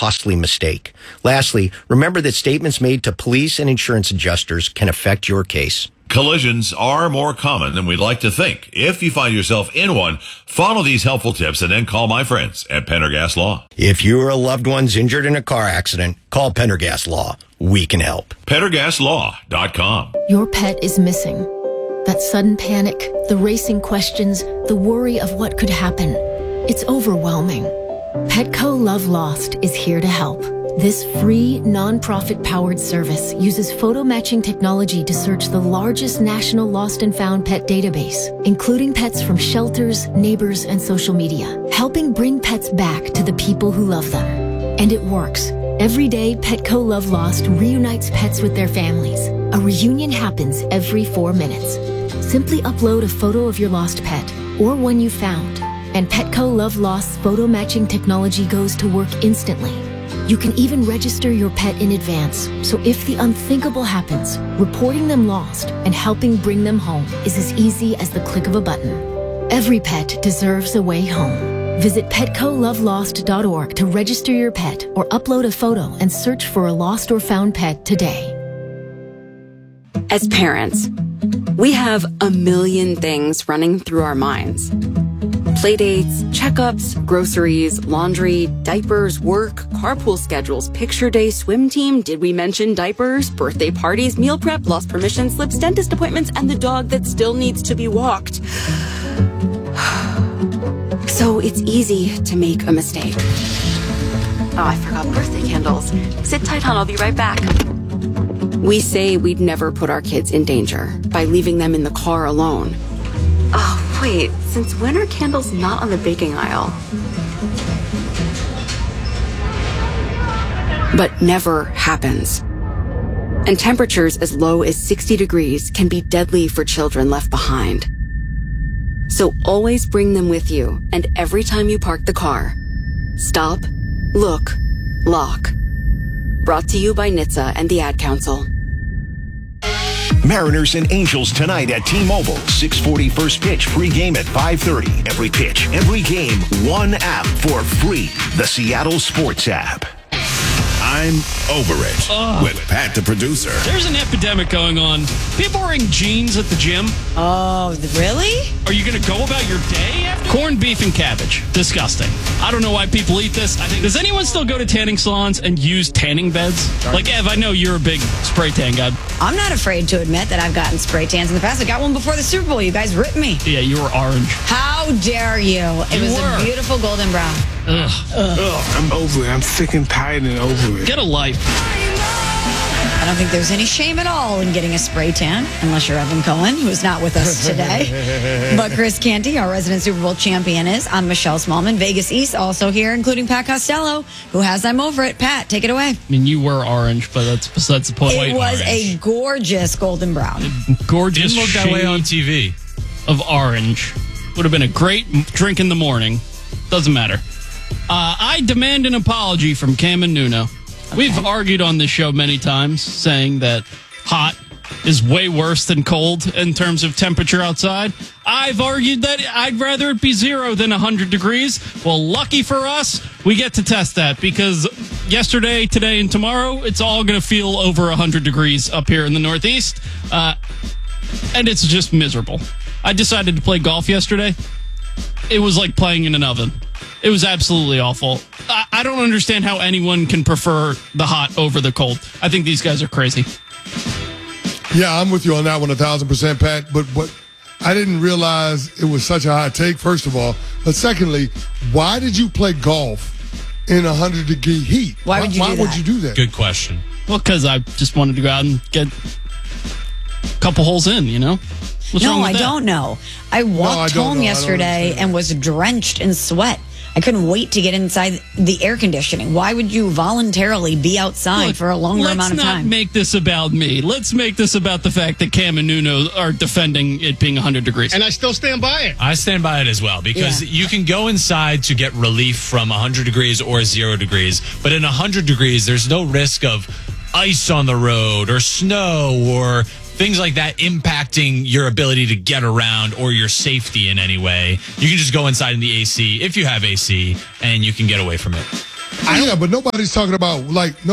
costly mistake. Lastly, remember that statements made to police and insurance adjusters can affect your case. Collisions are more common than we'd like to think. If you find yourself in one, follow these helpful tips and then call my friends at Pendergast Law. If you or a loved one's injured in a car accident, call Pendergast Law. We can help. PendergastLaw.com. Your pet is missing. That sudden panic, the racing questions, the worry of what could happen. It's overwhelming. Petco Love Lost is here to help. This free, non-profit-powered service uses photo matching technology to search the largest national lost and found pet database, including pets from shelters, neighbors, and social media, helping bring pets back to the people who love them. And it works. Every day, Petco Love Lost reunites pets with their families. A reunion happens every 4 minutes. Simply upload a photo of your lost pet or one you found, and Petco Love Lost's photo matching technology goes to work instantly. You can even register your pet in advance, so if the unthinkable happens, reporting them lost and helping bring them home is as easy as the click of a button. Every pet deserves a way home. Visit PetcoLoveLost.org to register your pet or upload a photo and search for a lost or found pet today. As parents, we have a million things running through our minds. Playdates, checkups, groceries, laundry, diapers, work, carpool schedules, picture day, swim team, did we mention diapers, birthday parties, meal prep, lost permission slips, dentist appointments, and the dog that still needs to be walked. So it's easy to make a mistake. Oh, I forgot birthday candles. Sit tight, hon, I'll be right back. We say we'd never put our kids in danger by leaving them in the car alone. Oh, wait, since when are candles not on the baking aisle? But never happens. And temperatures as low as 60 degrees can be deadly for children left behind. So always bring them with you, and every time you park the car, stop, look, lock. Brought to you by NHTSA and the Ad Council. Mariners and Angels tonight at T-Mobile. 6:40 first pitch, pregame at 5:30. Every pitch, every game, one app for free. The Seattle Sports app. I'm over it with Pat the producer. There's an epidemic going on. People wearing jeans at the gym. Oh, really? Are you going to go about your day after? Corned beef and cabbage. Disgusting. I don't know why people eat this. Does anyone still go to tanning salons and use tanning beds? Like, Ev, I know you're a big spray tan guy. I'm not afraid to admit that I've gotten spray tans in the past. I got one before the Super Bowl. You guys ripped me. Yeah, you were orange. How dare you? It was a beautiful golden brown. Ugh. I'm over it. I'm sick and tired and over it. Get a life. I don't think there's any shame at all in getting a spray tan, unless you're Evan Cohen, who is not with us today. But Chris Canty, our resident Super Bowl champion, is. I'm Michelle Smallman. Vegas East also here, including Pat Costello, who has I'm over it. Pat, take it away. I mean, you were orange, but that's besides the point. It was a gorgeous golden brown. Gorgeous. Didn't look that way on TV. Of orange. Would have been a great drink in the morning. Doesn't matter. I demand an apology from Cam and Nuno. Okay. We've argued on this show many times, saying that hot is way worse than cold in terms of temperature outside. I've argued that I'd rather it be 0 than 100 degrees. Well, lucky for us, we get to test that because yesterday, today, and tomorrow, it's all going to feel over 100 degrees up here in the Northeast. And it's just miserable. I decided to play golf yesterday. It was like playing in an oven. It was absolutely awful. I don't understand how anyone can prefer the hot over the cold. I think these guys are crazy. Yeah, I'm with you on that one 1,000%, Pat. But what I didn't realize it was such a hot take, first of all. But secondly, why did you play golf in 100-degree heat? Why would you do that? Good question. Well, because I just wanted to go out and get a couple holes in, you know? What's wrong with that? Don't know. I walked home yesterday and was drenched in sweat. I couldn't wait to get inside the air conditioning. Why would you voluntarily be outside for a longer amount of time? Let's not make this about me. Let's make this about the fact that Cam and Nuno are defending it being 100 degrees. And I still stand by it. I stand by it as well because you can go inside to get relief from 100 degrees or 0 degrees. But in 100 degrees, there's no risk of ice on the road or snow or things like that impacting your ability to get around or your safety in any way. You can just go inside in the AC, if you have AC, and you can get away from it. Yeah, but nobody is talking about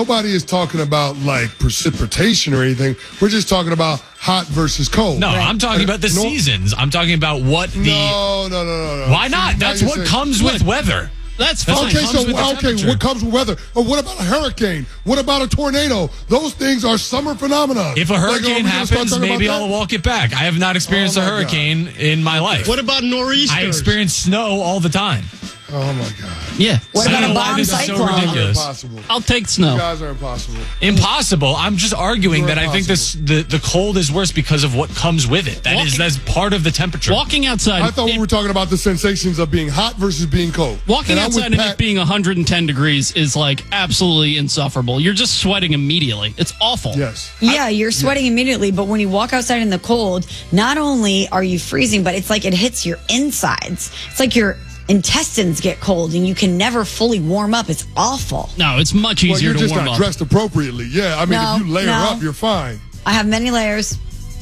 precipitation or anything. We're just talking about hot versus cold. No, I'm talking about the seasons. I'm talking about what the. No. Why not? That's what comes with weather. That's fine. What comes with weather? Or what about a hurricane? What about a tornado? Those things are summer phenomena. If a hurricane happens, maybe I'll walk it back. I have not experienced a hurricane in my life. What about nor'easters? I experience snow all the time. Oh my God. Yeah. What about a bomb cyclone? So ridiculous. Impossible. I'll take snow. You guys are impossible. Impossible. I'm just arguing that I think the cold is worse because of what comes with it. That's part of the temperature. Walking outside. I thought we were talking about the sensations of being hot versus being cold. Walking outside and it being 110 degrees is like absolutely insufferable. You're just sweating immediately. It's awful. Yes. Yeah, you're sweating immediately, but when you walk outside in the cold, not only are you freezing, but it's like it hits your insides. It's like your intestines get cold and you can never fully warm up. It's awful. No, it's much easier to warm up. You're just not dressed appropriately. Yeah, I mean, if you layer up, you're fine. I have many layers.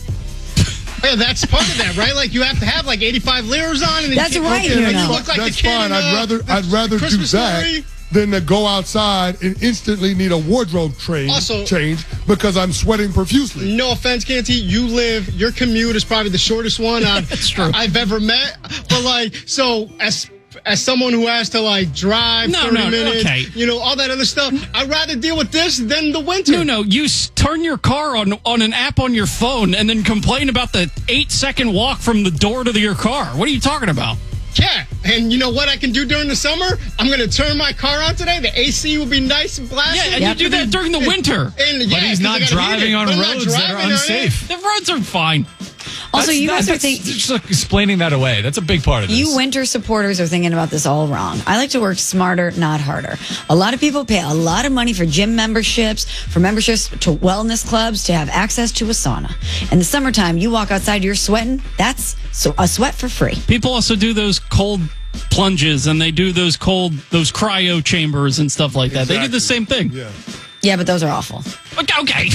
Yeah, that's part of that, right? Like you have to have like 85 layers on. And that's right. You look like that's the kid fine. I'd rather do Christmas that Story. than to go outside and instantly need a wardrobe change because I'm sweating profusely. No offense, Canty. Your commute is probably the shortest one I've ever met. But like, so as someone who has to like drive 30 minutes, all that other stuff, I'd rather deal with this than the winter. No, you turn your car on an app on your phone and then complain about the 8-second walk from the door to your car. What are you talking about? Yeah, and you know what I can do during the summer? I'm going to turn my car on today. The AC will be nice and blasting. Yeah, and you do that during the winter. But he's not driving on roads that are unsafe. The roads are fine. Also, you guys are thinking... Just explaining that away. That's a big part of this. You winter supporters are thinking about this all wrong. I like to work smarter, not harder. A lot of people pay a lot of money for gym memberships, for memberships to wellness clubs, to have access to a sauna. In the summertime, you walk outside, you're sweating. That's a sweat for free. People also do those cold plunges, and they do those cryo chambers and stuff like that. Exactly. They do the same thing. Yeah, but those are awful. Okay.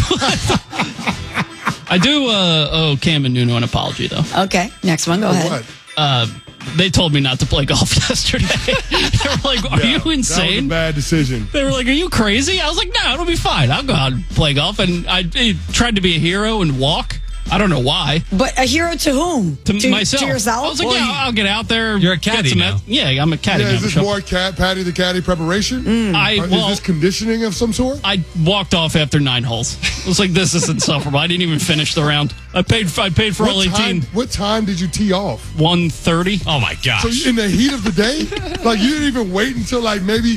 I do owe Cam and Nuno an apology, though. Okay, next one. Go ahead. What? They told me not to play golf yesterday. They were like, are you insane? That was a bad decision. They were like, are you crazy? I was like, no, it'll be fine. I'll go out and play golf. And I tried to be a hero and walk. I don't know why. But a hero to whom? To myself. To yourself? I was like, I'll get out there. You're a caddy now. Yeah, I'm a caddy now. Is this more Patty the Caddy preparation? Is this conditioning of some sort? I walked off after 9 holes. I was like, this is insufferable. I didn't even finish the round. I paid for all 18. What time did you tee off? 1:30. Oh, my gosh. So in the heat of the day? Like, you didn't even wait until like maybe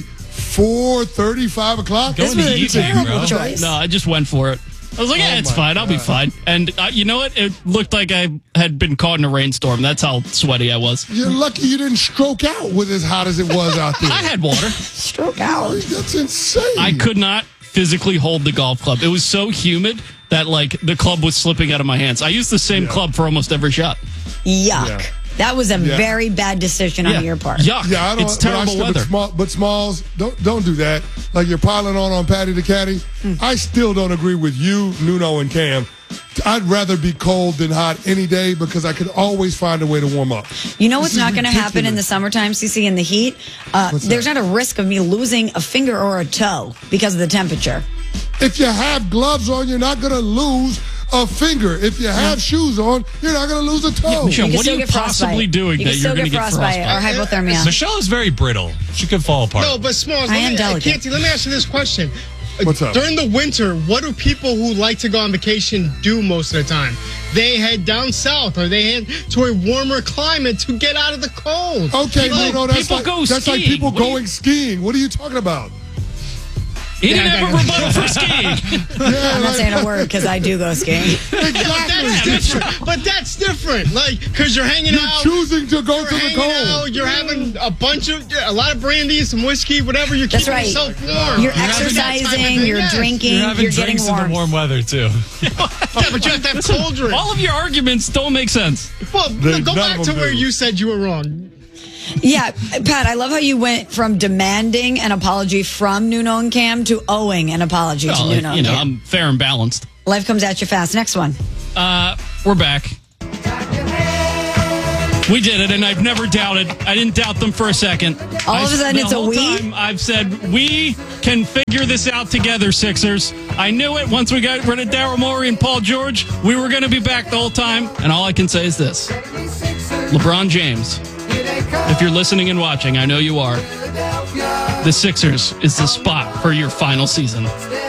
4:30, 5 o'clock? This was a terrible choice. No, I just went for it. I was like, yeah, it's fine. I'll be fine. And you know what? It looked like I had been caught in a rainstorm. That's how sweaty I was. You're lucky you didn't stroke out with as hot as it was out there. I had water. Stroke out? That's insane. I could not physically hold the golf club. It was so humid that like the club was slipping out of my hands. I used the same club for almost every shot. Yuck. Yeah. That was a very bad decision on your part. Yuck. Yeah, it's terrible weather. But Smalls, don't do that. Like you're piling on Patty the Caddy. I still don't agree with you, Nuno, and Cam. I'd rather be cold than hot any day because I could always find a way to warm up. You know what's not going to happen in the summertime, CC, in the heat? There's not a risk of me losing a finger or a toe because of the temperature. If you have gloves on, you're not going to lose a finger. If you have shoes on, you're not going to lose a toe. Yeah, Michelle, what are you possibly doing that you're going to get frostbite? Or hypothermia. Michelle is very brittle. She could fall apart. No, but Smalls, I am delicate. Canty, let me ask you this question. What's up? During the winter, what do people who like to go on vacation do most of the time? They head down south or they head to a warmer climate to get out of the cold. Okay, Nuno, that's like people going skiing. What are you talking about? He didn't have a rebuttal for skiing. I'm not saying a word because I do go skiing. But that's different. Like, because you're hanging out. You're choosing to go to the cold. You're having a lot of brandy, some whiskey, whatever. You're keeping yourself warm. You're exercising, you're drinking, you're getting warm. In the warm weather, too. Yeah, but you have to have cold drinks. All of your arguments don't make sense. Well, go back to where you said you were wrong. Yeah, Pat, I love how you went from demanding an apology from Nuno and Cam to owing an apology to Nuno and Cam. I'm fair and balanced. Life comes at you fast. Next one. We're back. We did it, and I've never doubted. I didn't doubt them for a second. All of a sudden, it's a we? The whole time I've said, we can figure this out together, Sixers. I knew it once we got rid of Daryl Morey and Paul George. We were going to be back the whole time. And all I can say is this. LeBron James, if you're listening and watching, I know you are. The Sixers is the spot for your final season.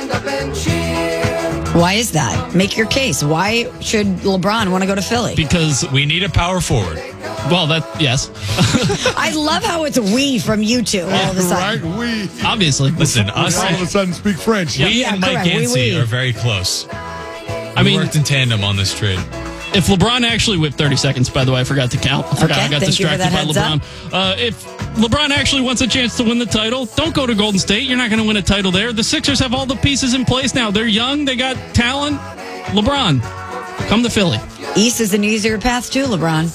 Why is that? Make your case. Why should LeBron want to go to Philly? Because we need a power forward. Well, yes. I love how it's we from you two all of a sudden. Right, we. Obviously. Listen, us all of a sudden speak French. We and Mike Yancey are very close. We worked in tandem on this trade. If LeBron actually whipped 30 seconds, by the way, I forgot to count. I got distracted by LeBron. If LeBron actually wants a chance to win the title, don't go to Golden State. You're not going to win a title there. The Sixers have all the pieces in place now. They're young. They got talent. LeBron, come to Philly. East is an easier path too, LeBron.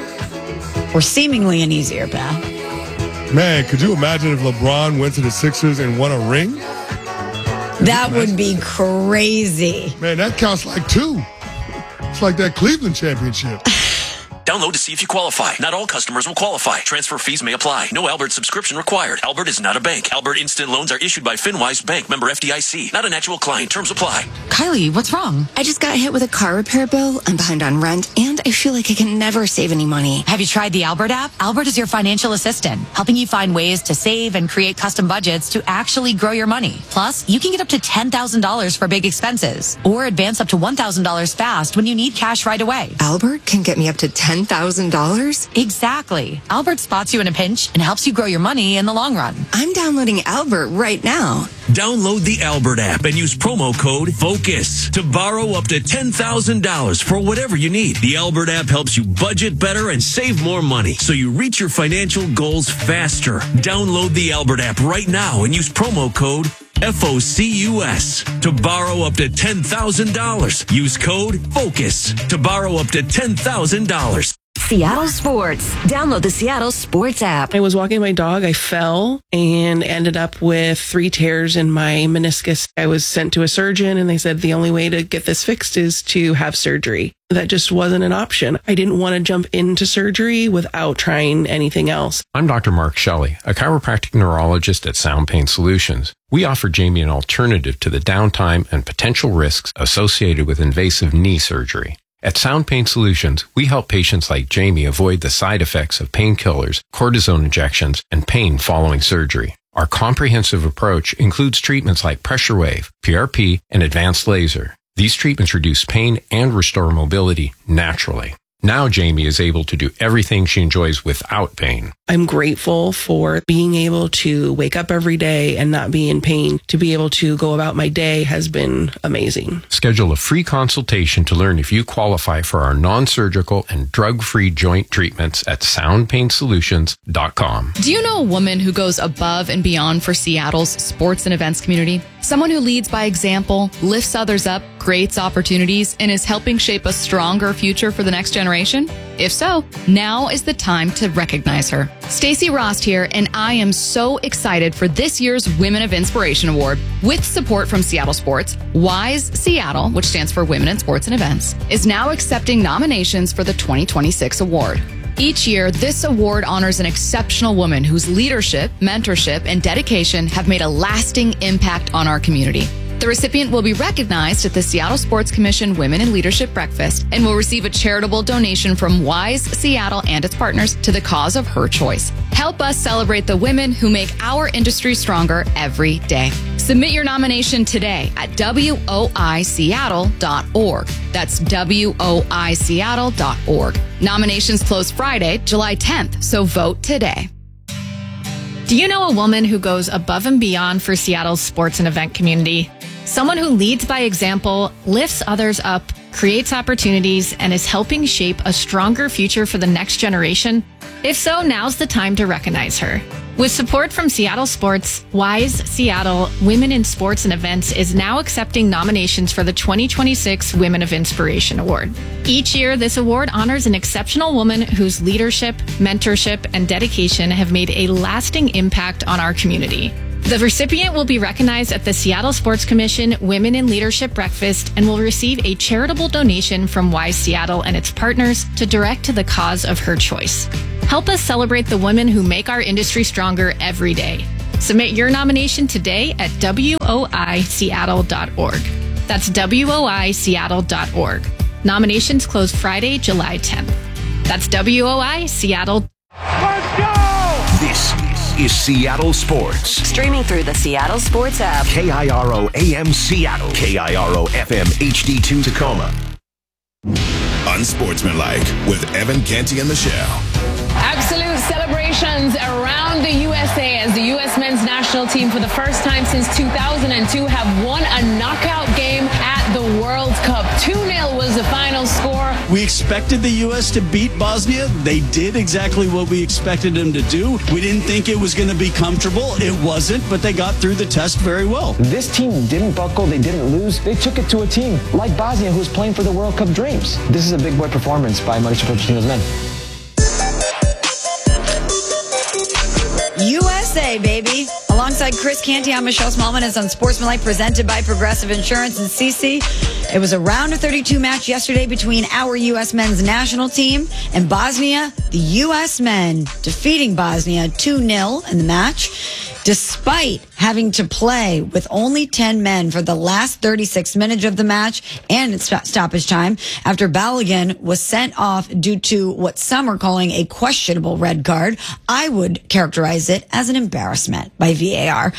Or seemingly an easier path. Man, could you imagine if LeBron went to the Sixers and won a ring? That would be crazy. Man, that counts like 2. It's like that Cleveland championship. Download to see if you qualify. Not all customers will qualify. Transfer fees may apply. No Albert subscription required. Albert is not a bank. Albert Instant Loans are issued by FinWise Bank, member FDIC. Not an actual client. Terms apply. Kylie, what's wrong? I just got hit with a car repair bill. I'm behind on rent, and I feel like I can never save any money. Have you tried the Albert app? Albert is your financial assistant, helping you find ways to save and create custom budgets to actually grow your money. Plus, you can get up to $10,000 for big expenses, or advance up to $1,000 fast when you need cash right away. Albert can get me up to $10,000? Exactly. Albert spots you in a pinch and helps you grow your money in the long run. I'm downloading Albert right now. Download the Albert app and use promo code FOCUS to borrow up to $10,000 for whatever you need. The Albert app helps you budget better and save more money so you reach your financial goals faster. Download the Albert app right now and use promo code FOCUS to borrow up to $10,000. Use code FOCUS to borrow up to $10,000. Seattle Sports. Download the Seattle Sports app. I was walking my dog. I fell and ended up with 3 tears in my meniscus. I was sent to a surgeon and they said the only way to get this fixed is to have surgery. That just wasn't an option. I didn't want to jump into surgery without trying anything else. I'm Dr. Mark Shelley, a chiropractic neurologist at Sound Pain Solutions. We offer Jamie an alternative to the downtime and potential risks associated with invasive knee surgery. At Sound Pain Solutions, we help patients like Jamie avoid the side effects of painkillers, cortisone injections, and pain following surgery. Our comprehensive approach includes treatments like pressure wave, PRP, and advanced laser. These treatments reduce pain and restore mobility naturally. Now Jamie is able to do everything she enjoys without pain. I'm grateful for being able to wake up every day and not be in pain. To be able to go about my day has been amazing. Schedule a free consultation to learn if you qualify for our non-surgical and drug-free joint treatments at soundpainsolutions.com. Do you know a woman who goes above and beyond for Seattle's sports and events community? Someone who leads by example, lifts others up, creates opportunities, and is helping shape a stronger future for the next generation? If so, now is the time to recognize her. Stacey Rost here, and I am so excited for this year's Women of Inspiration Award. With support from Seattle Sports, WISE Seattle, which stands for Women in Sports and Events, is now accepting nominations for the 2026 award. Each year, this award honors an exceptional woman whose leadership, mentorship, and dedication have made a lasting impact on our community. The recipient will be recognized at the Seattle Sports Commission Women in Leadership Breakfast and will receive a charitable donation from WISE Seattle and its partners to the cause of her choice. Help us celebrate the women who make our industry stronger every day. Submit your nomination today at woiseattle.org. That's woiseattle.org. Nominations close Friday, July 10th, so vote today. Do you know a woman who goes above and beyond for Seattle's sports and event community? Someone who leads by example, lifts others up, creates opportunities, and is helping shape a stronger future for the next generation? If so, now's the time to recognize her. With support from Seattle Sports, WISE Seattle Women in Sports and Events is now accepting nominations for the 2026 Women of Inspiration Award. Each year, this award honors an exceptional woman whose leadership, mentorship, and dedication have made a lasting impact on our community. The recipient will be recognized at the Seattle Sports Commission Women in Leadership Breakfast and will receive a charitable donation from Wise Seattle and its partners to direct to the cause of her choice. Help us celebrate the women who make our industry stronger every day. Submit your nomination today at woiseattle.org. That's woiseattle.org. Nominations close Friday, July 10th. That's WOI Seattle. This is Seattle Sports. Streaming through the Seattle Sports app. KIRO AM Seattle. KIRO FM HD2 Tacoma. Unsportsmanlike with Evan Canty and Michelle. Absolute celebrations around the USA as the U.S. men's national team for the first time since 2002 have won a knockout game at the World Cup. 2-0 was the final score. We expected the U.S. to beat Bosnia. They did exactly what we expected them to do. We didn't think it was going to be comfortable. It wasn't, but they got through the test very well. This team didn't buckle. They didn't lose. They took it to a team like Bosnia who's playing for the World Cup dreams. This is a big boy performance by Mauricio Pochettino's men. USA, baby. Alongside Chris Canty, I'm Michelle Smallman. It's on Sportsmanlike, presented by Progressive Insurance and CC. It was a round of 32 match yesterday between our U.S. men's national team and Bosnia. The U.S. men defeating Bosnia 2-0 in the match, despite having to play with only 10 men for the last 36 minutes of the match and its stoppage time after Balogun was sent off due to what some are calling a questionable red card. I would characterize it as an embarrassment by VAR.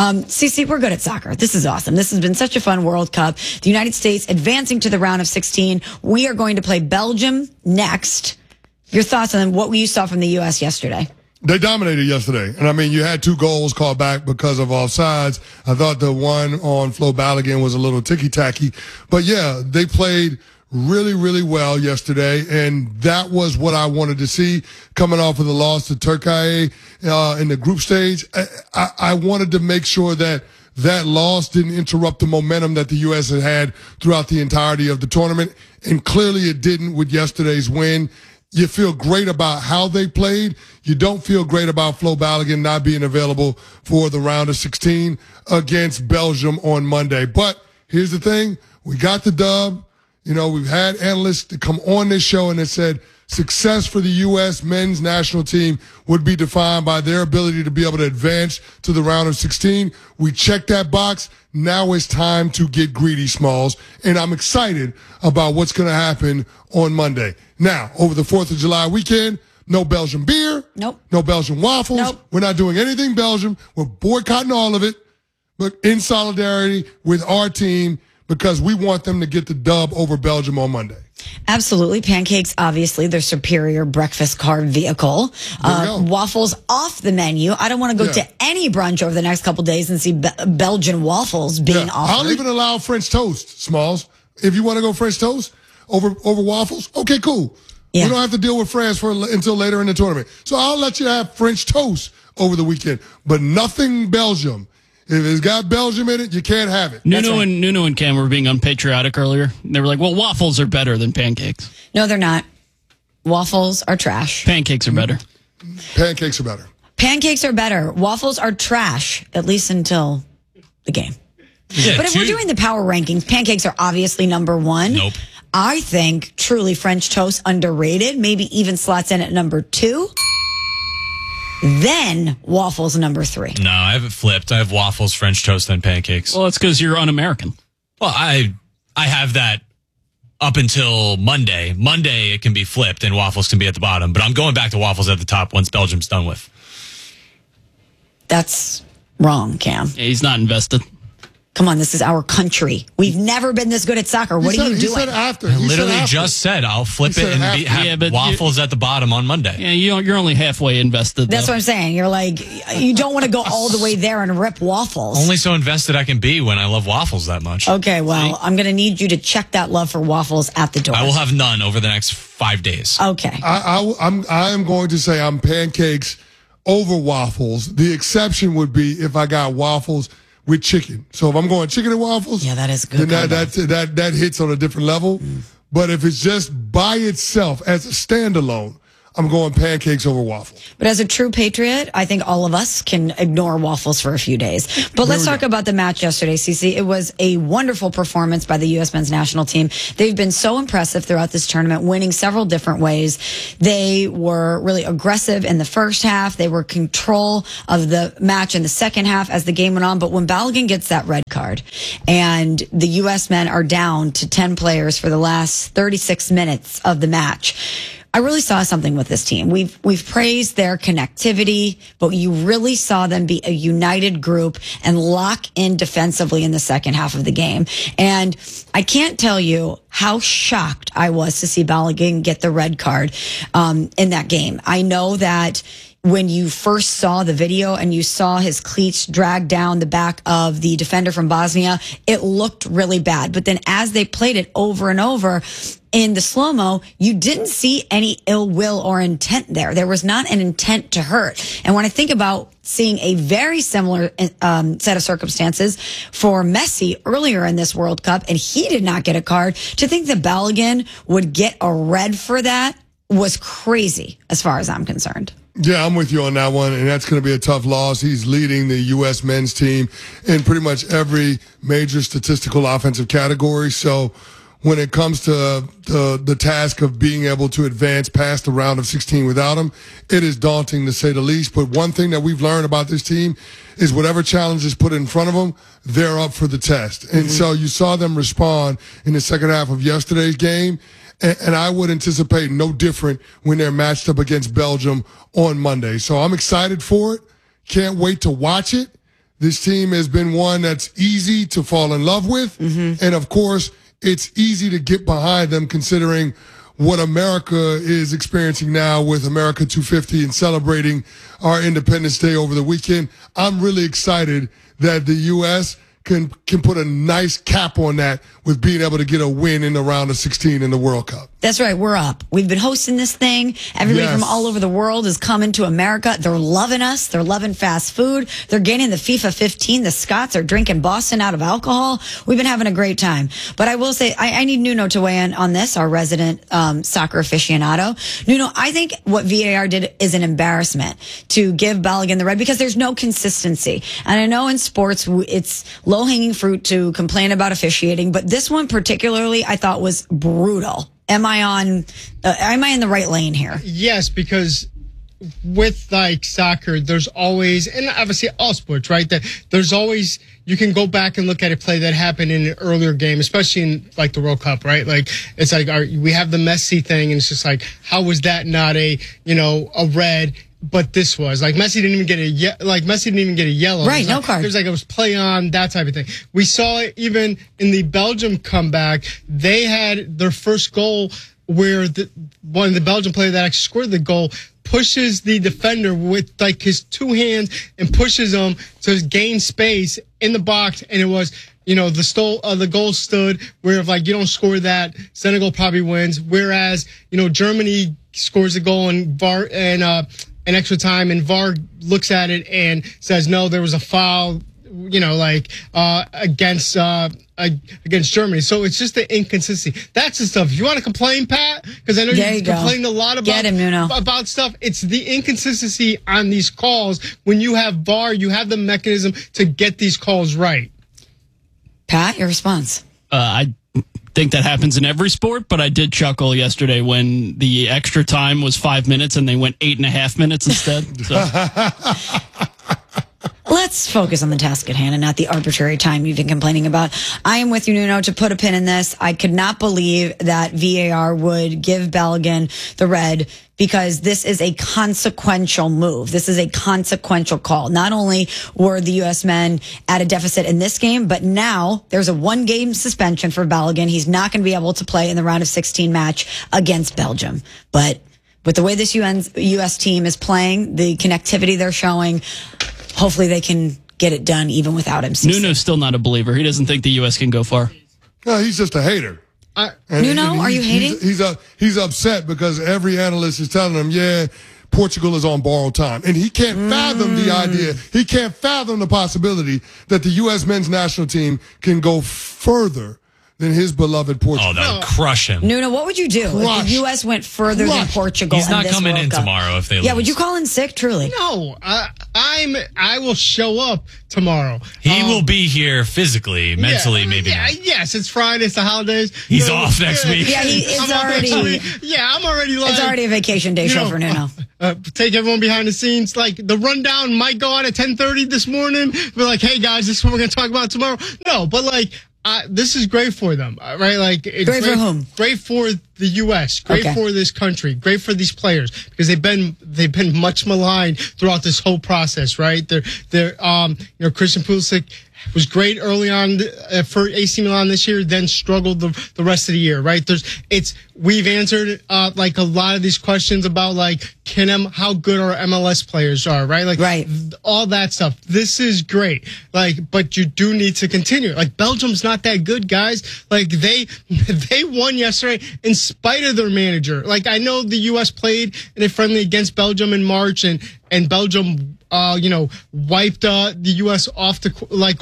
CC, we're good at soccer. This is awesome. This has been such a fun World Cup. The United States advancing to the round of 16. We are going to play Belgium next. Your thoughts on what you saw from the U.S. yesterday? They dominated yesterday. And I mean, you had 2 goals called back because of offsides. I thought the one on Flo Balogun was a little ticky-tacky. But yeah, they played really, really well yesterday. And that was what I wanted to see coming off of the loss to Turkey in the group stage. I wanted to make sure that loss didn't interrupt the momentum that the U.S. had throughout the entirety of the tournament. And clearly it didn't with yesterday's win. You feel great about how they played. You don't feel great about Flo Balogun not being available for the round of 16 against Belgium on Monday. But here's the thing. We got the dub. You know, we've had analysts that come on this show and they said success for the U.S. men's national team would be defined by their ability to be able to advance to the round of 16. We checked that box. Now it's time to get greedy, Smalls. And I'm excited about what's going to happen on Monday. Now, over the 4th of July weekend, no Belgian beer. Nope. No Belgian waffles. Nope. We're not doing anything Belgium. We're boycotting all of it, but in solidarity with our team because we want them to get the dub over Belgium on Monday. Absolutely. Pancakes, obviously, their superior breakfast carb vehicle. Waffles off the menu. I don't want to go to any brunch over the next couple days and see Belgian waffles being offered. I'll even allow French toast, Smalls. If you want to go French toast over waffles, okay, cool. Yeah. We don't have to deal with France until later in the tournament. So I'll let you have French toast over the weekend, but nothing Belgium. If it's got Belgium in it, you can't have it. Nuno and Cam were being unpatriotic earlier. They were like, well, waffles are better than pancakes. No, they're not. Waffles are trash. Pancakes are better. Pancakes are better. Pancakes are better. Waffles are trash, at least until the game. Yeah, but if we're doing the power rankings, pancakes are obviously number 1. Nope. I think truly French toast underrated, maybe even slots in at number 2. Then waffles number 3. No, I have it flipped. I have waffles, French toast, then pancakes. Well, it's because you're un-American. Well, I have that up until Monday. Monday, it can be flipped and waffles can be at the bottom. But I'm going back to waffles at the top once Belgium's done with. That's wrong, Cam. Yeah, he's not invested. Come on, this is our country. We've never been this good at soccer. What are you doing? He said after. I literally just said I'll flip it and have waffles at the bottom on Monday. Yeah, you're only halfway invested. That's what I'm saying. You're like, you don't want to go all the way there and rip waffles. Only so invested I can be when I love waffles that much. Okay, well, I'm going to need you to check that love for waffles at the door. I will have none over the next 5 days. Okay. I am going to say I'm pancakes over waffles. The exception would be if I got waffles with chicken. So if I'm going chicken and waffles, yeah, that is good. Then that hits on a different level. But if it's just by itself as a standalone, I'm going pancakes over waffles. But as a true patriot, I think all of us can ignore waffles for a few days. But let's talk about the match yesterday, CC. It was a wonderful performance by the U.S. men's national team. They've been so impressive throughout this tournament, winning several different ways. They were really aggressive in the first half. They were in control of the match in the second half as the game went on. But when Balogun gets that red card and the U.S. men are down to 10 players for the last 36 minutes of the match, I really saw something with this team. We've praised their connectivity, but you really saw them be a united group and lock in defensively in the second half of the game. And I can't tell you how shocked I was to see Balogun get the red card in that game. I know that when you first saw the video and you saw his cleats drag down the back of the defender from Bosnia, it looked really bad. But then as they played it over and over in the slow-mo, you didn't see any ill will or intent there. There was not an intent to hurt. And when I think about seeing a very similar set of circumstances for Messi earlier in this World Cup, and he did not get a card, to think that Balogun would get a red for that was crazy as far as I'm concerned. Yeah, I'm with you on that one, and that's going to be a tough loss. He's leading the U.S. men's team in pretty much every major statistical offensive category. So when it comes to the task of being able to advance past the round of 16 without him, it is daunting to say the least. But one thing that we've learned about this team is whatever challenge is put in front of them, they're up for the test. And so you saw them respond in the second half of yesterday's game. And I would anticipate no different when they're matched up against Belgium on Monday. So I'm excited for it. Can't wait to watch it. This team has been one that's easy to fall in love with. And, of course, it's easy to get behind them considering what America is experiencing now with America 250 and celebrating our Independence Day over the weekend. I'm really excited that the U.S. can put a nice cap on that with being able to get a win in the round of 16 in the World Cup. That's right. We're up. We've been hosting this thing. Everybody from all over the world is coming to America. They're loving us. They're loving fast food. They're getting the FIFA 15. The Scots are drinking Boston out of alcohol. We've been having a great time. But I will say, I need Nuno to weigh in on this, our resident soccer aficionado. Nuno, I think what VAR did is an embarrassment to give Balogun the red because there's no consistency. And I know in sports, it's low-hanging fruit to complain about officiating, but this one particularly I thought was brutal. Am I in the right lane here? Yes, because with like soccer, there's always, and obviously all sports, right? That there's always, you can go back and look at a play that happened in an earlier game, especially in like the World Cup, right? Like it's like we have the Messi thing, and it's just like, how was that not a red? But this was like Messi didn't even get a yellow. Right, no card. It was like it was play on, that type of thing. We saw it even in the Belgium comeback. They had their first goal where one of the Belgian players that actually scored the goal pushes the defender with like his two hands and pushes him to gain space in the box, and it was, the goal stood where if like you don't score that, Senegal probably wins. Whereas, Germany scores a goal in VAR and an extra time, and VAR looks at it and says, no, there was a foul, against Germany. So it's just the inconsistency. That's the stuff. If you want to complain, Pat, because I know you complained a lot about stuff. It's the inconsistency on these calls. When you have VAR, you have the mechanism to get these calls right. Pat, your response? I think that happens in every sport, but I did chuckle yesterday when the extra time was 5 minutes and they went 8.5 minutes instead. So. Let's focus on the task at hand and not the arbitrary time you've been complaining about. I am with you, Nuno, to put a pin in this. I could not believe that VAR would give Balogun the red because this is a consequential move. This is a consequential call. Not only were the U.S. men at a deficit in this game, but now there's a 1-game suspension for Balogun. He's not going to be able to play in the round of 16 match against Belgium. But with the way this U.S. team is playing, the connectivity they're showing, hopefully they can get it done even without him. Nuno's still not a believer. He doesn't think the U.S. can go far. No, he's just a hater. Nuno, are you hating? He's upset because every analyst is telling him, yeah, Portugal is on borrowed time. And he can't fathom the idea. He can't fathom the possibility that the U.S. men's national team can go further than his beloved Portugal. Oh, that would crush him. Nuno, what would you do if the U.S. went further than Portugal? He's not this coming World in Cup? tomorrow if they lose. Yeah, would you call in sick, truly? No, I will show up tomorrow. He will be here physically, mentally, maybe not. Yes, it's Friday, it's the holidays. He's off next week. Yeah, I'm already like... It's already a vacation day show for Nuno. Take everyone behind the scenes. Like, the rundown might go out at 10:30 this morning. We're like, hey, guys, this is what we're going to talk about tomorrow. No, but, like, this is great for them, right? Like, it's great for whom? Great for the U.S. Great for this country. Great for these players because they've been much maligned throughout this whole process, right? Christian Pulisic was great early on for AC Milan this year, then struggled the rest of the year, right? We've answered like a lot of these questions about like how good our MLS players are, right? Like all that stuff. This is great. Like, but you do need to continue. Like Belgium's not that good, guys. Like they won yesterday in spite of their manager. Like I know the U.S. played in a friendly against Belgium in March and Belgium wiped the U.S. off the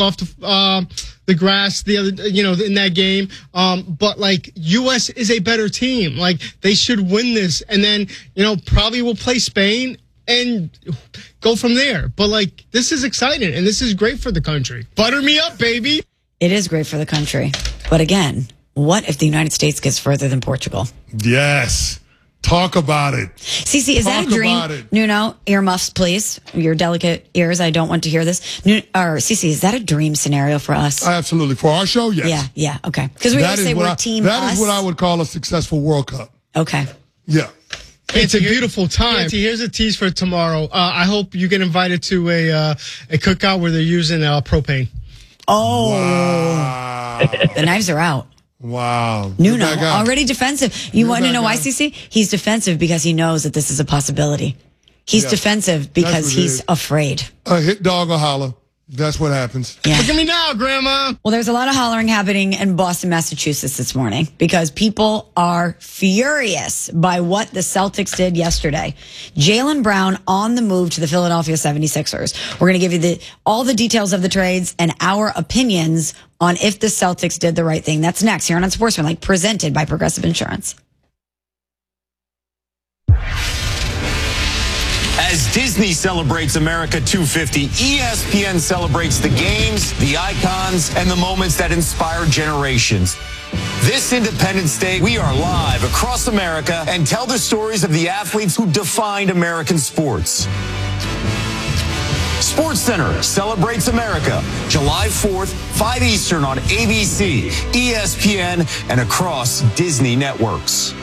grass the other, in that game. But like U.S. is a better team. Like they should win this, and then probably will play Spain and go from there. But like this is exciting, and this is great for the country. Butter me up, baby. It is great for the country, but again, what if the United States gets further than Portugal? Yes. Talk about it. Cece, is that a dream? Nuno, earmuffs, please. Your delicate ears. I don't want to hear this. Cece, is that a dream scenario for us? Absolutely. For our show, yes. Yeah. Okay. Because we always say we're team us. That is what I would call a successful World Cup. Okay. Yeah. It's a beautiful time. Here's a tease for tomorrow. I hope you get invited to a cookout where they're using propane. Oh. Wow. The knives are out. Wow. Nuno, already defensive. You want to know why, CC? He's defensive because he knows that this is a possibility. He's defensive because he's afraid. A hit dog or holler. That's what happens. Yeah. Look at me now, Grandma. Well, there's a lot of hollering happening in Boston, Massachusetts this morning because people are furious by what the Celtics did yesterday. Jaylen Brown on the move to the Philadelphia 76ers. We're going to give you all the details of the trades and our opinions on if the Celtics did the right thing. That's next here on Unsportsmanlike, presented by Progressive Insurance. As Disney celebrates America 250, ESPN celebrates the games, the icons, and the moments that inspire generations. This Independence Day, we are live across America and tell the stories of the athletes who defined American sports. SportsCenter celebrates America, July 4th, 5 Eastern on ABC, ESPN, and across Disney networks.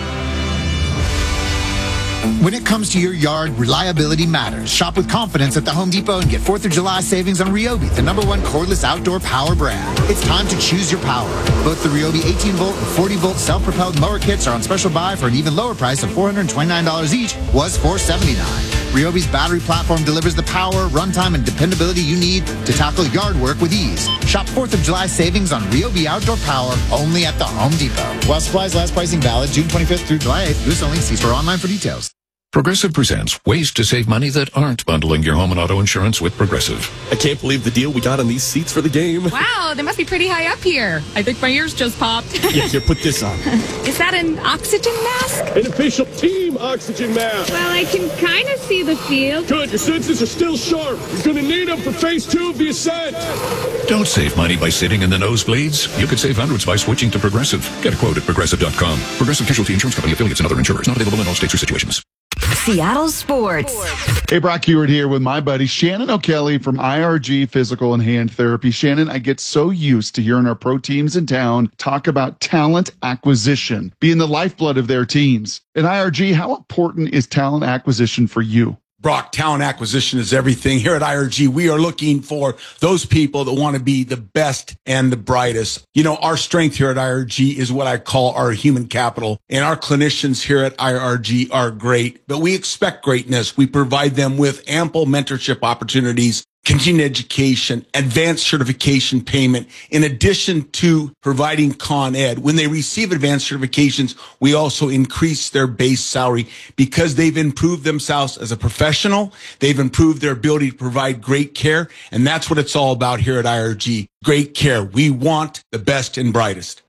When it comes to your yard, reliability matters. Shop with confidence at the Home Depot and get 4th of July savings on Ryobi, the #1 cordless outdoor power brand. It's time to choose your power. Both the Ryobi 18-volt and 40-volt self-propelled mower kits are on special buy for an even lower price of $429 each, was $479. Ryobi's battery platform delivers the power, runtime, and dependability you need to tackle yard work with ease. Shop 4th of July savings on Ryobi outdoor power only at the Home Depot. While supplies last, pricing valid June 25th through July 8th. U.S. only. See store online for details. Progressive presents ways to save money that aren't bundling your home and auto insurance with Progressive. I can't believe the deal we got on these seats for the game. Wow, they must be pretty high up here. I think my ears just popped. Yeah, here, put this on. Is that an oxygen mask? An official team oxygen mask. Well, I can kind of see the field. Good, your senses are still sharp. You're going to need them for phase 2 of the ascent. Don't save money by sitting in the nosebleeds. You could save hundreds by switching to Progressive. Get a quote at Progressive.com. Progressive Casualty Insurance Company, affiliates, and other insurers. Not available in all states or situations. Seattle Sports. Hey, Brock Hewitt here with my buddy Shannon O'Kelly from IRG Physical and Hand Therapy. Shannon, I get so used to hearing our pro teams in town talk about talent acquisition, being the lifeblood of their teams. At IRG, how important is talent acquisition for you? Brock, talent acquisition is everything. Here at IRG, we are looking for those people that want to be the best and the brightest. You know, our strength here at IRG is what I call our human capital. And our clinicians here at IRG are great, but we expect greatness. We provide them with ample mentorship opportunities, continuing education, advanced certification payment, in addition to providing Con Ed. When they receive advanced certifications, we also increase their base salary because they've improved themselves as a professional. They've improved their ability to provide great care. And that's what it's all about here at IRG. Great care. We want the best and brightest.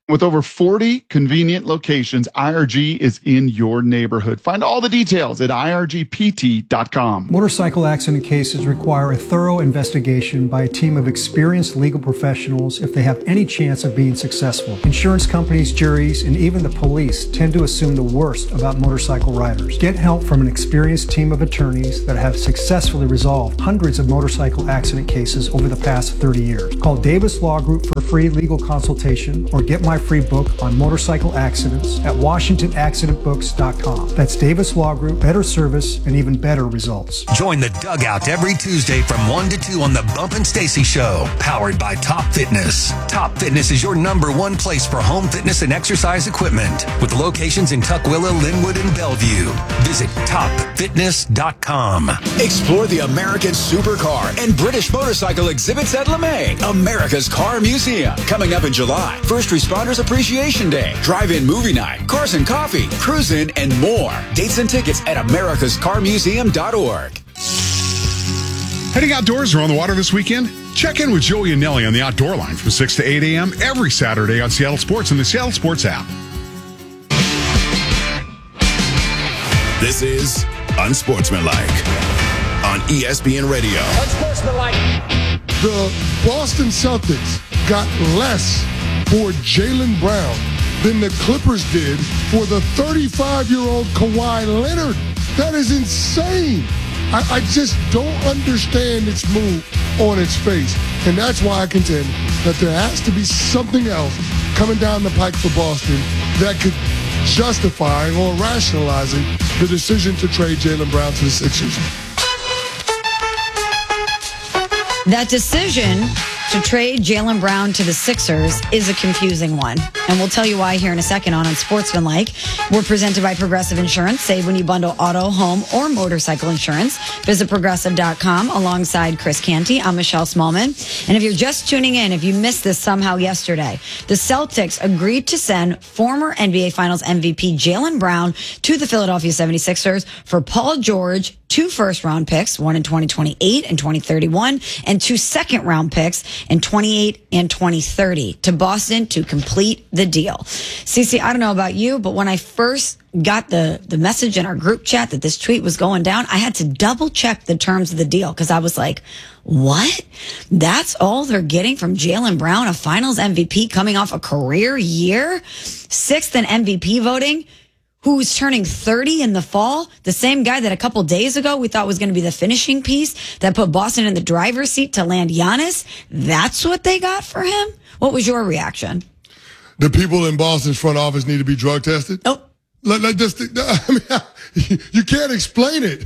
With over 40 convenient locations, IRG is in your neighborhood. Find all the details at irgpt.com. Motorcycle accident cases require a thorough investigation by a team of experienced legal professionals if they have any chance of being successful. Insurance companies, juries, and even the police tend to assume the worst about motorcycle riders. Get help from an experienced team of attorneys that have successfully resolved hundreds of motorcycle accident cases over the past 30 years. Call Davis Law Group for a free legal consultation or get my free book on motorcycle accidents at WashingtonAccidentBooks.com. That's Davis Law Group, better service and even better results. Join the Dugout every Tuesday from 1 to 2 on the Bump and Stacy Show, powered by Top Fitness. Top Fitness is your #1 place for home fitness and exercise equipment, with locations in Tukwila, Linwood, and Bellevue. Visit TopFitness.com. Explore the American Supercar and British Motorcycle exhibits at LeMay, America's Car Museum. Coming up in July, First Responders Appreciation Day, drive-in movie night, cars and coffee, cruise-in, and more. Dates and tickets at americascarmuseum.org. Heading outdoors or on the water this weekend? Check in with Joey and Nelly on the Outdoor Line from 6 to 8 a.m. every Saturday on Seattle Sports and the Seattle Sports app. This is Unsportsmanlike on ESPN Radio. Unsportsmanlike. The Boston Celtics got less for Jaylen Brown than the Clippers did for the 35-year-old Kawhi Leonard. That is insane. I just don't understand its move on its face. And that's why I contend that there has to be something else coming down the pike for Boston that could justify or rationalizing the decision to trade Jaylen Brown to the Sixers. That decision to trade Jaylen Brown to the Sixers is a confusing one. And we'll tell you why here in a second on Unsportsmanlike. We're presented by Progressive Insurance. Save when you bundle auto, home, or motorcycle insurance. Visit Progressive.com alongside Chris Canty. I'm Michelle Smallman. And if you're just tuning in, if you missed this somehow yesterday, the Celtics agreed to send former NBA Finals MVP Jaylen Brown to the Philadelphia 76ers for Paul George, 2 first-round picks, one in 2028 and 2031, and 2 second-round picks in 28 and 2030 to Boston to complete the deal. Cece, I don't know about you, but when I first got the message in our group chat that this tweet was going down, I had to double-check the terms of the deal because I was like, what? That's all they're getting from Jaylen Brown, a Finals MVP coming off a career year? 6th in MVP voting? Who's turning 30 in the fall, the same guy that a couple days ago we thought was going to be the finishing piece that put Boston in the driver's seat to land Giannis. That's what they got for him? What was your reaction? The people in Boston's front office need to be drug tested? Oh. Like this, I mean, you can't explain it.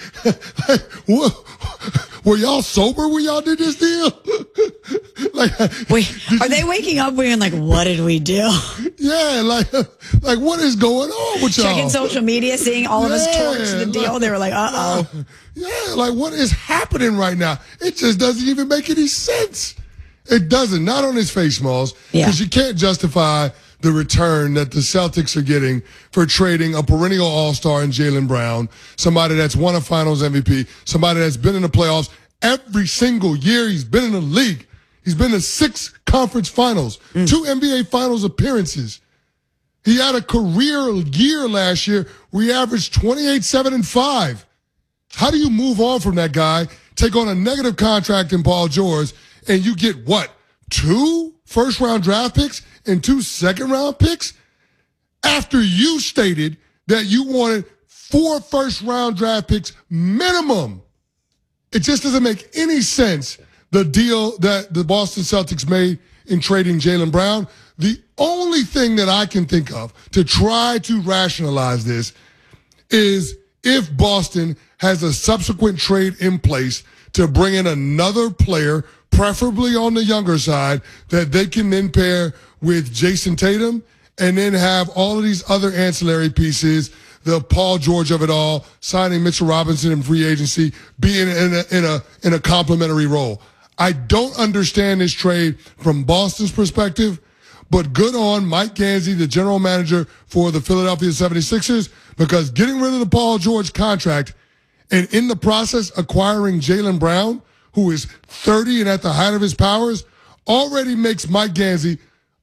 Were y'all sober when y'all did this deal? Wait, are they waking up being like, what did we do? Yeah, like what is going on with y'all? Checking social media, seeing all of us torch the deal. They were like, uh-oh. Yeah, like what is happening right now? It just doesn't even make any sense. It doesn't. Not on his face, Smalls. Because you can't justify the return that the Celtics are getting for trading a perennial all-star in Jaylen Brown, somebody that's won a Finals MVP, somebody that's been in the playoffs every single year he's been in the league. He's been to 6 conference finals, 2 NBA Finals appearances. He had a career year last year where he averaged 28, 7, and 5. How do you move on from that guy, take on a negative contract in Paul George, and you get what? 2 first-round draft picks and 2 second-round picks? After you stated that you wanted 4 first-round draft picks minimum. It just doesn't make any sense, the deal that the Boston Celtics made in trading Jaylen Brown. The only thing that I can think of to try to rationalize this is if Boston has a subsequent trade in place to bring in another player, preferably on the younger side, that they can then pair with Jason Tatum and then have all of these other ancillary pieces, the Paul George of it all, signing Mitchell Robinson in free agency, being in a complimentary role. I don't understand this trade from Boston's perspective, but good on Mike Gansey, the general manager for the Philadelphia 76ers, because getting rid of the Paul George contract and in the process acquiring Jaylen Brown, who is 30 and at the height of his powers, already makes Mike Gansey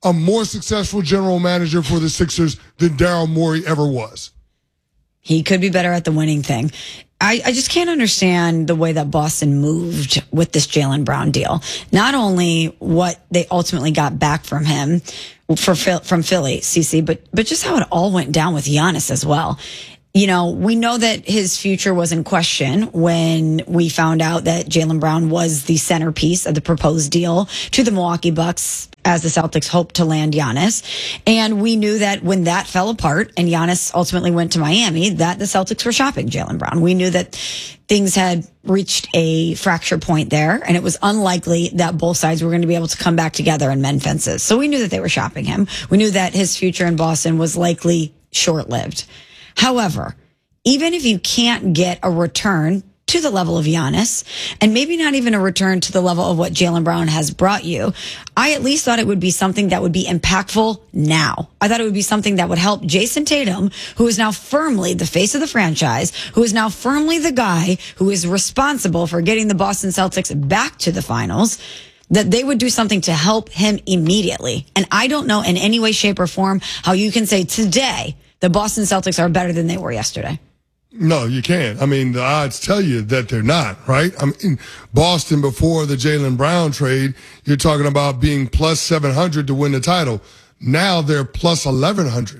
a more successful general manager for the Sixers than Daryl Morey ever was. He could be better at the winning thing. I just can't understand the way that Boston moved with this Jaylen Brown deal. Not only what they ultimately got back from him from Philly, CC, but just how it all went down with Giannis as well. You know, we know that his future was in question when we found out that Jaylen Brown was the centerpiece of the proposed deal to the Milwaukee Bucks as the Celtics hoped to land Giannis. And we knew that when that fell apart and Giannis ultimately went to Miami, that the Celtics were shopping Jaylen Brown. We knew that things had reached a fracture point there, and it was unlikely that both sides were going to be able to come back together and mend fences. So we knew that they were shopping him. We knew that his future in Boston was likely short-lived. However, even if you can't get a return to the level of Giannis, and maybe not even a return to the level of what Jaylen Brown has brought you, I at least thought it would be something that would be impactful now. I thought it would be something that would help Jason Tatum, who is now firmly the face of the franchise, who is now firmly the guy who is responsible for getting the Boston Celtics back to the finals, that they would do something to help him immediately. And I don't know in any way, shape, or form how you can say today the Boston Celtics are better than they were yesterday. No, you can't. I mean, the odds tell you that they're not, right? I mean, Boston before the Jaylen Brown trade, you're talking about being plus 700 to win the title. Now they're plus 1,100.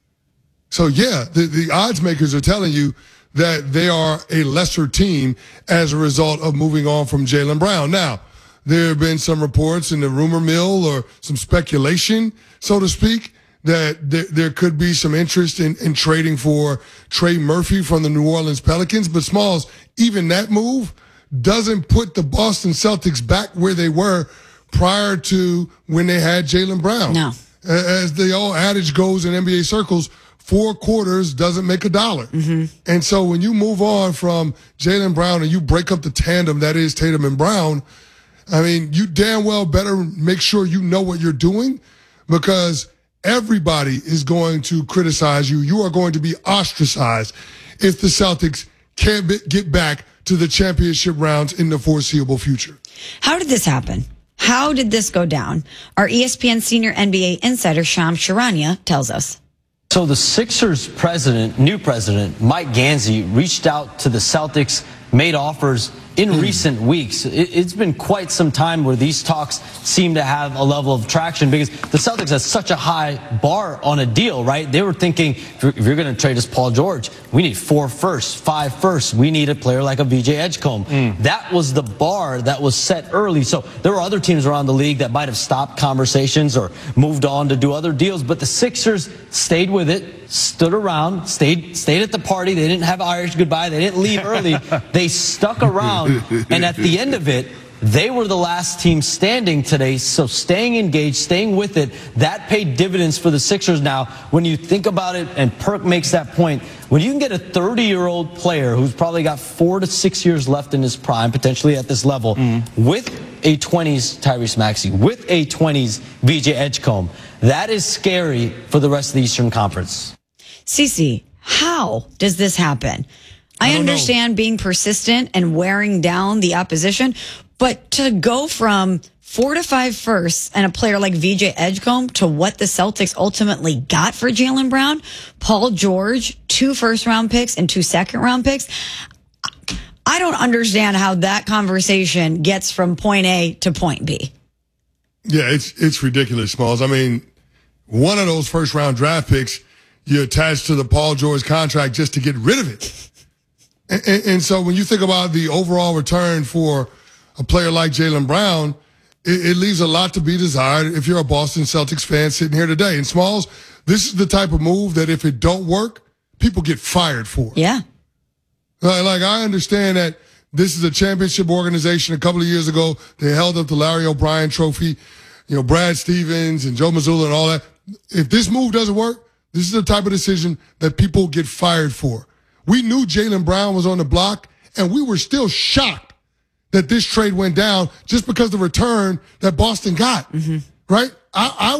So, yeah, the odds makers are telling you that they are a lesser team as a result of moving on from Jaylen Brown. Now, there have been some reports in the rumor mill or some speculation, so to speak, that there could be some interest in trading for Trey Murphy from the New Orleans Pelicans. But Smalls, even that move doesn't put the Boston Celtics back where they were prior to when they had Jaylen Brown. No. As the old adage goes in NBA circles, 4 quarters doesn't make a dollar. Mm-hmm. And so when you move on from Jaylen Brown and you break up the tandem that is Tatum and Brown, I mean, you damn well better make sure you know what you're doing, because everybody is going to criticize you. You are going to be ostracized if the Celtics can't get back to the championship rounds in the foreseeable future. How did this happen? How did this go down? Our ESPN senior NBA insider, Shams Charania, tells us. So the Sixers new president, Mike Gansey, reached out to the Celtics, made offers in recent weeks. It's been quite some time where these talks seem to have a level of traction because the Celtics has such a high bar on a deal, right? They were thinking, if you're going to trade us Paul George, we need 4 firsts, 5 firsts. We need a player like a VJ Edgecombe. That was the bar that was set early. So there were other teams around the league that might have stopped conversations or moved on to do other deals, but the Sixers stayed with it, stood around, stayed at the party. They didn't have Irish goodbye. They didn't leave early. They stuck around. And at the end of it, they were the last team standing today. So staying engaged, staying with it, that paid dividends for the Sixers. Now, when you think about it, and Perk makes that point, when you can get a 30-year-old player who's probably got 4 to 6 years left in his prime, potentially at this level, with a 20s Tyrese Maxey, with a 20s VJ Edgecombe, that is scary for the rest of the Eastern Conference. Cece, how does this happen? I understand being persistent and wearing down the opposition, but to go from 4 to 5 firsts and a player like VJ Edgecombe to what the Celtics ultimately got for Jaylen Brown, Paul George, 2 first-round picks and 2 second-round picks, I don't understand how that conversation gets from point A to point B. Yeah, it's ridiculous, Smalls. I mean, one of those first-round draft picks you attach to the Paul George contract just to get rid of it. And so when you think about the overall return for a player like Jaylen Brown, it leaves a lot to be desired if you're a Boston Celtics fan sitting here today. And Smalls, this is the type of move that if it don't work, people get fired for. Yeah. Like I understand that this is a championship organization. A couple of years ago, they held up the Larry O'Brien trophy, Brad Stevens and Joe Mazzulla and all that. If this move doesn't work, this is the type of decision that people get fired for. We knew Jaylen Brown was on the block, and we were still shocked that this trade went down just because of the return that Boston got. Mm-hmm. Right? I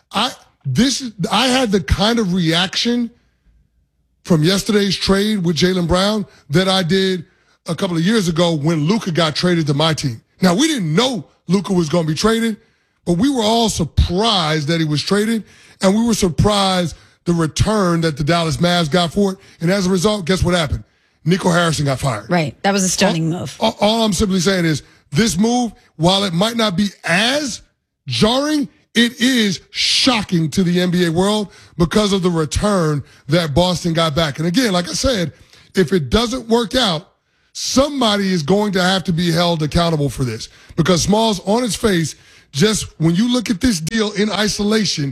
had the kind of reaction from yesterday's trade with Jaylen Brown that I did a couple of years ago when Luka got traded to my team. Now, we didn't know Luka was going to be traded, but we were all surprised that he was traded, and we were surprised the return that the Dallas Mavs got for it. And as a result, guess what happened? Nico Harrison got fired. Right. That was a stunning move. All I'm simply saying is this move, while it might not be as jarring, it is shocking to the NBA world because of the return that Boston got back. And again, like I said, if it doesn't work out, somebody is going to have to be held accountable for this. Because Smalls, on its face, just when you look at this deal in isolation,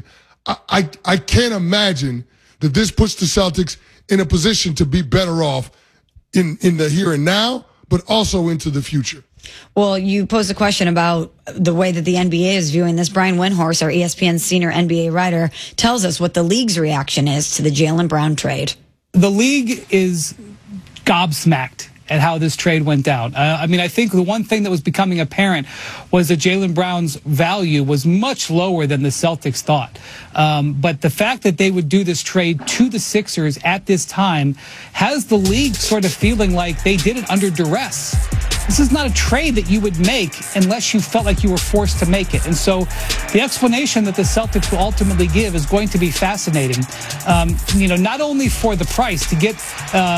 I can't imagine that this puts the Celtics in a position to be better off in the here and now, but also into the future. Well, you posed a question about the way that the NBA is viewing this. Brian Windhorst, our ESPN senior NBA writer, tells us what the league's reaction is to the Jaylen Brown trade. The league is gobsmacked at how this trade went down. I think the one thing that was becoming apparent was that Jaylen Brown's value was much lower than the Celtics thought. But the fact that they would do this trade to the Sixers at this time has the league sort of feeling like they did it under duress. This is not a trade that you would make unless you felt like you were forced to make it. And so the explanation that the Celtics will ultimately give is going to be fascinating. Not only for the price to get,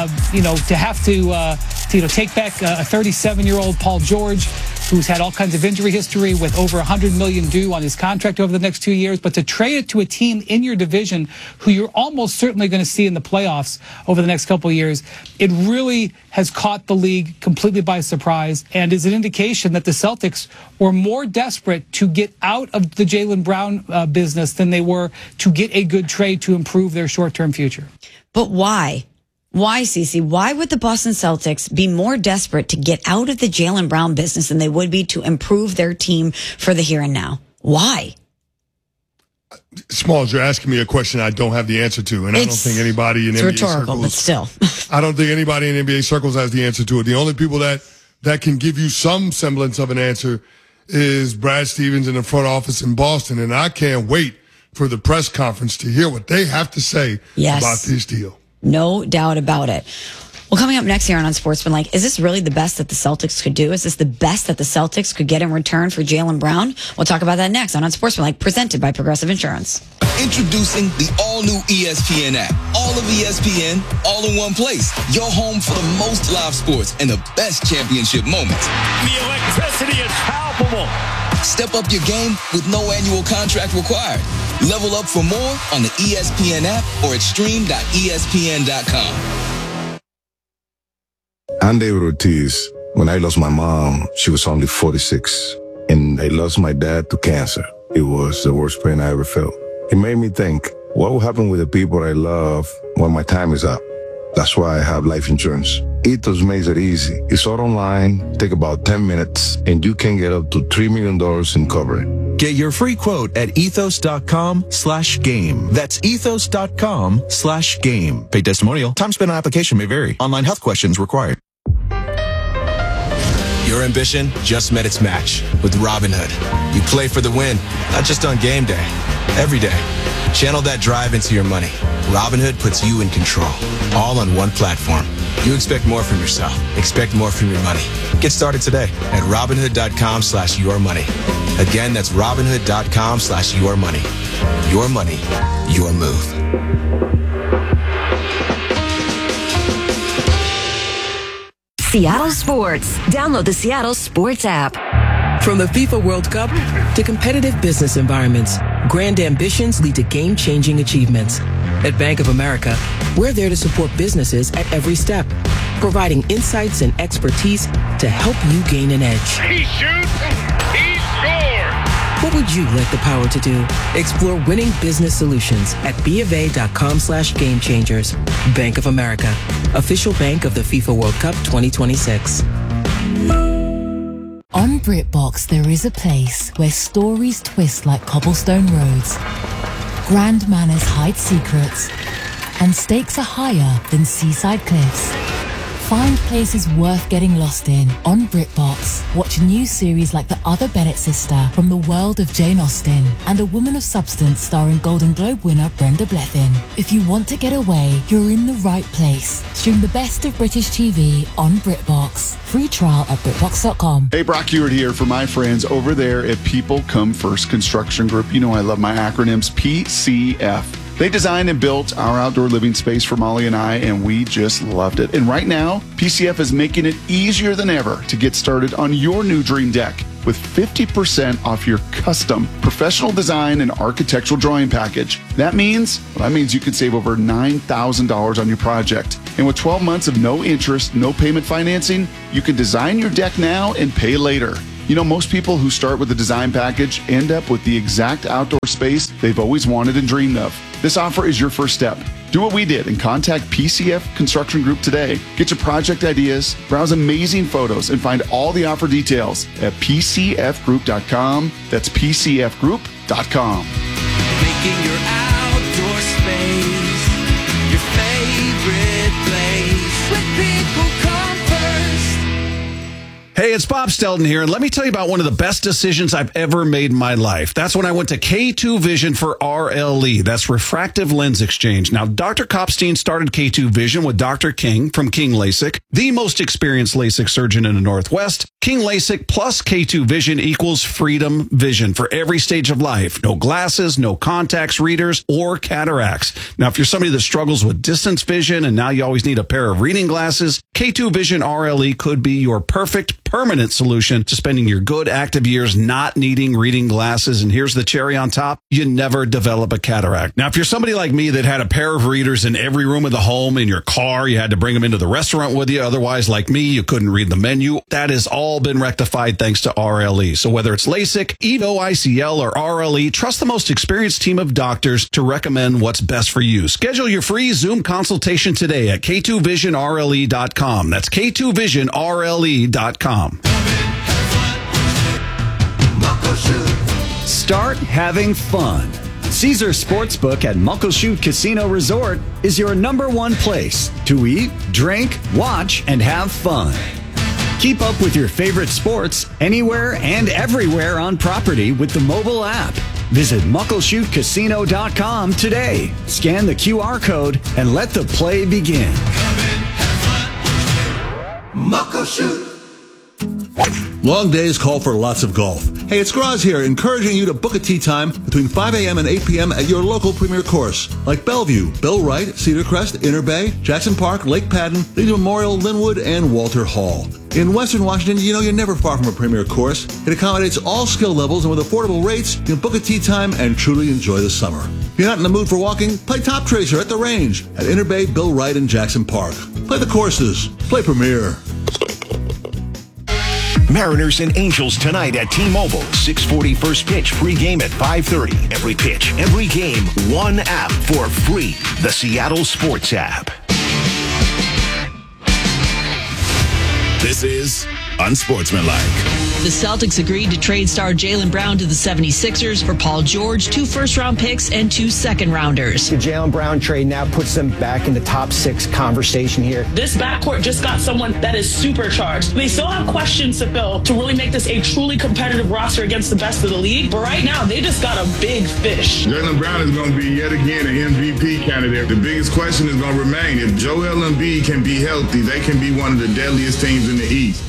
to have to take back a 37-year-old Paul George, who's had all kinds of injury history with over $100 million due on his contract over the next 2 years, but to trade it to a team in your division who you're almost certainly going to see in the playoffs over the next couple of years, it really has caught the league completely by surprise and is an indication that the Celtics were more desperate to get out of the Jaylen Brown business than they were to get a good trade to improve their short-term future. But why? Why, Cece? Why would the Boston Celtics be more desperate to get out of the Jaylen Brown business than they would be to improve their team for the here and now? Why? Smalls, you're asking me a question I don't have the answer to, and I don't think anybody in NBA rhetorical, circles, but still. I don't think anybody in NBA circles has the answer to it. The only people that can give you some semblance of an answer is Brad Stevens in the front office in Boston, and I can't wait for the press conference to hear what they have to say about this deal. No doubt about it. Well, coming up next here on Unsportsmanlike, is this really the best that the Celtics could do? Is this the best that the Celtics could get in return for Jaylen Brown? We'll talk about that next on Unsportsmanlike, presented by Progressive Insurance. Introducing the all-new ESPN app. All of ESPN, all in one place. Your home for the most live sports and the best championship moments. The electricity is palpable. Step up your game with no annual contract required. Level up for more on the ESPN app or at stream.espn.com. I'm David Ortiz. When I lost my mom, she was only 46. And I lost my dad to cancer. It was the worst pain I ever felt. It made me think, what will happen with the people I love when my time is up? That's why I have life insurance. Ethos makes it easy. It's all online, take about 10 minutes, and you can get up to $3 million in coverage. Get your free quote at ethos.com/game. That's ethos.com/game. Paid testimonial. Time spent on application may vary. Online health questions required. Your ambition just met its match with Robinhood. You play for the win, not just on game day, every day. Channel that drive into your money. Robinhood puts you in control, all on one platform. You expect more from yourself. Expect more from your money. Get started today at Robinhood.com/yourmoney. Again, that's Robinhood.com/yourmoney. Your money, your move. Seattle Sports. Download the Seattle Sports app. From the FIFA World Cup to competitive business environments, grand ambitions lead to game-changing achievements. At Bank of America, we're there to support businesses at every step, providing insights and expertise to help you gain an edge. He shoots, he scores! What would you like the power to do? Explore winning business solutions at BofA.com/gamechangers. Bank of America, official bank of the FIFA World Cup 2026. On BritBox, there is a place where stories twist like cobblestone roads, grand manners hide secrets, and stakes are higher than seaside cliffs. Find places worth getting lost in on BritBox. Watch new series like The Other Bennett Sister from the world of Jane Austen and A Woman of Substance starring Golden Globe winner Brenda Blethyn. If you want to get away, you're in the right place. Stream the best of British TV on BritBox. Free trial at BritBox.com. Hey, Brock Hewitt here for my friends over there at People Come First Construction Group. You know I love my acronyms, PCF. They designed and built our outdoor living space for Molly and I, and we just loved it. And right now, PCF is making it easier than ever to get started on your new dream deck with 50% off your custom professional design and architectural drawing package. That means you can save over $9,000 on your project. And with 12 months of no interest, no payment financing, you can design your deck now and pay later. You know, most people who start with a design package end up with the exact outdoor space they've always wanted and dreamed of. This offer is your first step. Do what we did and contact PCF Construction Group today. Get your project ideas, browse amazing photos, and find all the offer details at PCFgroup.com. That's PCFgroup.com. Making your outdoor space your favorite place. With People Come First. Hey, it's Bob Stelton here, and let me tell you about one of the best decisions I've ever made in my life. That's when I went to K2 Vision for RLE. That's Refractive Lens Exchange. Now, Dr. Kopstein started K2 Vision with Dr. King from King LASIK, the most experienced LASIK surgeon in the Northwest. King LASIK plus K2 Vision equals freedom vision for every stage of life. No glasses, no contacts, readers, or cataracts. Now, if you're somebody that struggles with distance vision and now you always need a pair of reading glasses, K2 Vision RLE could be your perfect permanent solution to spending your good active years not needing reading glasses. And here's the cherry on top. You never develop a cataract. Now, if you're somebody like me that had a pair of readers in every room of the home, in your car, you had to bring them into the restaurant with you. Otherwise, like me, you couldn't read the menu. That has all been rectified thanks to RLE. So whether it's LASIK, EVO ICL, or RLE, trust the most experienced team of doctors to recommend what's best for you. Schedule your free Zoom consultation today at K2VisionRLE.com. That's K2VisionRLE.com. Start having fun. Caesar Sportsbook at Muckleshoot Casino Resort is your #1 place to eat, drink, watch, and have fun. Keep up with your favorite sports anywhere and everywhere on property with the mobile app. Visit MuckleshootCasino.com today. Scan the QR code and let the play begin. Muckleshoot. Long days call for lots of golf. Hey, it's Graz here, encouraging you to book a tee time between 5 a.m. and 8 p.m. at your local premier course, like Bellevue, Bill Wright, Cedar Crest, Inner Bay, Jackson Park, Lake Padden, Legion Memorial, Linwood, and Walter Hall. In Western Washington, you know you're never far from a premier course. It accommodates all skill levels, and with affordable rates, you can book a tee time and truly enjoy the summer. If you're not in the mood for walking, play Top Tracer at the range at Inner Bay, Bill Wright, and Jackson Park. Play the courses. Play Premier. Mariners and Angels tonight at T-Mobile. 6:40 first pitch, pregame at 5:30. Every pitch, every game, one app for free. The Seattle Sports app. This is Unsportsmanlike. The Celtics agreed to trade star Jaylen Brown to the 76ers for Paul George, 2 first-round picks, and 2 second-rounders. The Jaylen Brown trade now puts them back in the top 6 conversation here. This backcourt just got someone that is supercharged. They still have questions to fill to really make this a truly competitive roster against the best of the league, but right now they just got a big fish. Jaylen Brown is going to be yet again an MVP candidate. The biggest question is going to remain, if Joel Embiid can be healthy, they can be one of the deadliest teams in the East.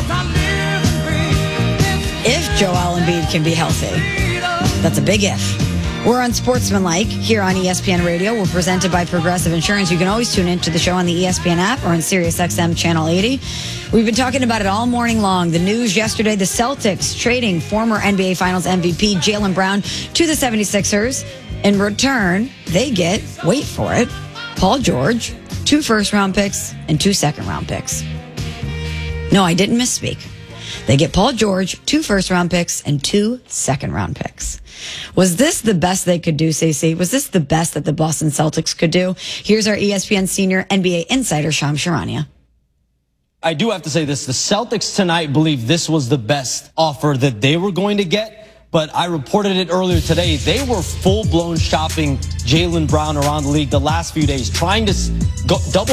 If Joel Embiid can be healthy. That's a big if. We're Unsportsmanlike here on ESPN Radio. We're presented by Progressive Insurance. You can always tune into the show on the ESPN app or on SiriusXM Channel 80. We've been talking about it all morning long. The news yesterday, the Celtics trading former NBA Finals MVP Jaylen Brown to the 76ers. In return, they get, wait for it, Paul George, 2 first-round picks and 2 second-round picks. No, I didn't misspeak. They get Paul George, 2 first-round picks, and 2 second-round picks. Was this the best they could do, Cece? Was this the best that the Boston Celtics could do? Here's our ESPN senior NBA insider, Shams Charania. I do have to say this. The Celtics tonight believe this was the best offer that they were going to get. But I reported it earlier today. They were full-blown shopping Jaylen Brown around the league the last few days, trying to double